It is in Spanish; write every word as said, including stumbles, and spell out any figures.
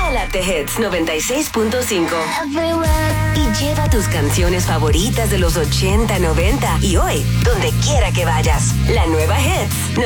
Jálate Hits noventa y seis punto cinco. Y lleva tus canciones favoritas de los ochenta, noventa y hoy, donde quiera que vayas. La nueva Hits